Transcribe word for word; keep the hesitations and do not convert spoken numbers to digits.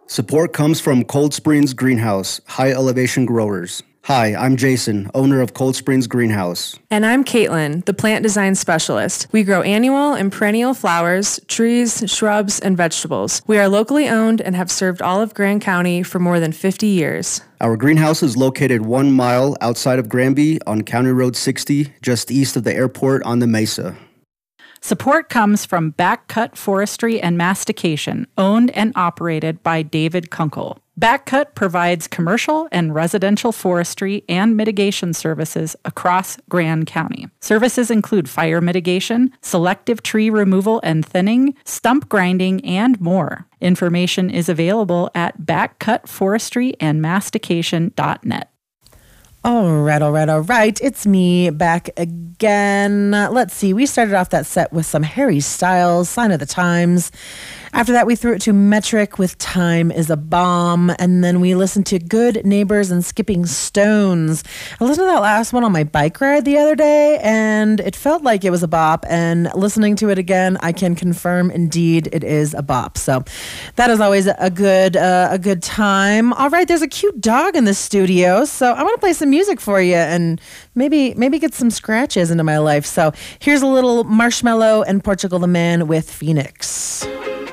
Support comes from Cold Springs Greenhouse, high elevation growers. Hi, I'm Jason, owner of Cold Springs Greenhouse. And I'm Caitlin, the plant design specialist. We grow annual and perennial flowers, trees, shrubs, and vegetables. We are locally owned and have served all of Grand County for more than fifty years. Our greenhouse is located one mile outside of Granby on County Road sixty, just east of the airport on the Mesa. Support comes from Backcut Forestry and Mastication, owned and operated by David Kunkel. Backcut provides commercial and residential forestry and mitigation services across Grand County. Services include fire mitigation, selective tree removal and thinning, stump grinding, and more. Information is available at backcut forestry and mastication dot net. All right, all right, all right. It's me back again. Uh, let's see. We started off that set with some Harry Styles, Sign of the Times. After that, we threw it to Metric with Time is a Bomb. And then we listened to Good Neighbors and Skipping Stones. I listened to that last one on my bike ride the other day, and it felt like it was a bop. And listening to it again, I can confirm indeed it is a bop. So that is always a good uh, a good time. All right, there's a cute dog in the studio, so I want to play some music for you and maybe maybe get some scratches into my life. So here's a little Marshmello and Portugal the Man with Phoenix.